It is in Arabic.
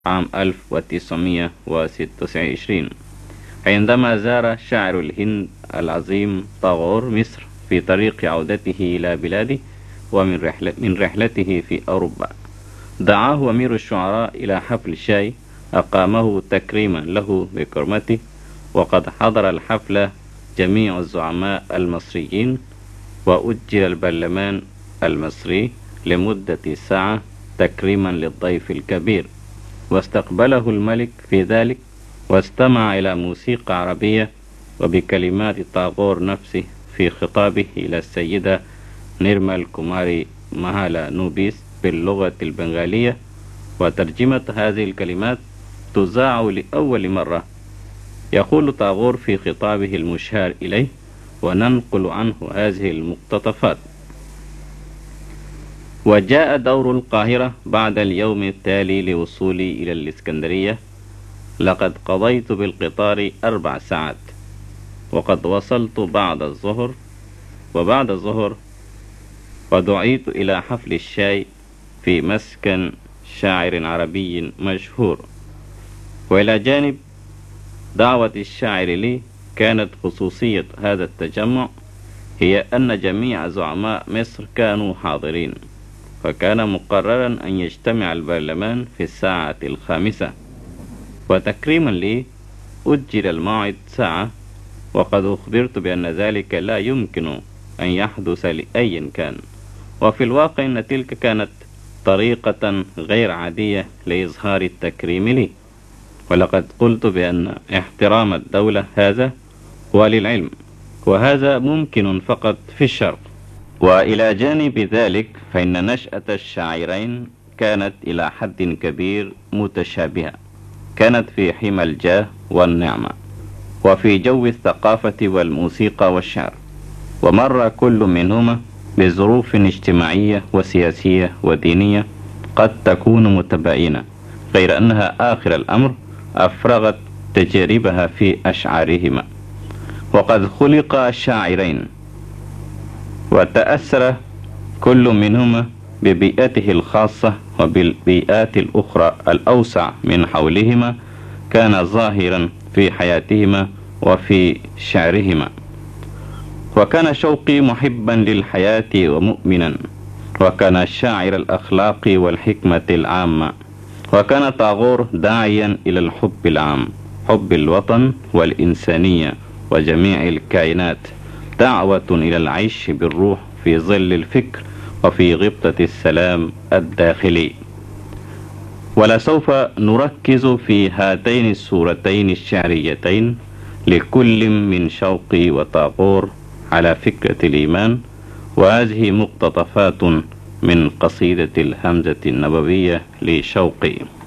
عام 1926 عندما زار شاعر الهند العظيم طاغور مصر في طريق عودته إلى بلاده ومن رحلته في أوروبا. دعاه أمير الشعراء إلى حفل شاي أقامه تكريما له بكرمته، وقد حضر الحفل جميع الزعماء المصريين، وأجل البرلمان المصري لمدة ساعة تكريما للضيف الكبير، واستقبله الملك في ذلك واستمع إلى موسيقى عربية وبكلمات طاغور نفسه في خطابه إلى السيدة نيرمال كوماري مهالا نوبيس باللغة البنغالية. وترجمة هذه الكلمات تذاع لأول مرة. يقول طاغور في خطابه المشار إليه، وننقل عنه هذه المقتطفات: وجاء دور القاهرة بعد اليوم التالي لوصولي إلى الإسكندرية. لقد قضيت بالقطار 4 ساعات، وقد وصلت بعد الظهر، وبعد الظهر ودعيت إلى حفل الشاي في مسكن شاعر عربي مشهور. وإلى جانب دعوة الشاعر لي، كانت خصوصية هذا التجمع هي أن جميع زعماء مصر كانوا حاضرين، فكان مقررا أن يجتمع البرلمان في الساعة 5، وتكريما لي أجل الموعد ساعة، وقد أخبرت بأن ذلك لا يمكن أن يحدث لأي كان. وفي الواقع أن تلك كانت طريقة غير عادية لإظهار التكريم لي، ولقد قلت بأن احترام الدولة هذا هو للعلم، وهذا ممكن فقط في الشرق. وإلى جانب ذلك فإن نشأة الشاعرين كانت إلى حد كبير متشابهة، كانت في حمى الجاه والنعمة، وفي جو الثقافة والموسيقى والشعر، ومر كل منهما بظروف اجتماعية وسياسية ودينية قد تكون متباينة، غير أنها آخر الأمر أفرغت تجاربها في أشعارهما. وقد خلق شاعرين، وتأثر كل منهما ببيئته الخاصة، وبالبيئات الأخرى الأوسع من حولهما كان ظاهرا في حياتهما وفي شعرهما. وكان شوقي محبا للحياة ومؤمنا، وكان شاعر الأخلاق والحكمة العامة، وكان طاغور داعيا إلى الحب العام، حب الوطن والإنسانية وجميع الكائنات، دعوة إلى العيش بالروح في ظل الفكر وفي غبطة السلام الداخلي. ولسوف نركز في هاتين الصورتين الشعريتين لكل من شوقي وطاغور على فكرة الإيمان. وهذه مقتطفات من قصيدة الهمزة النبوية لشوقي.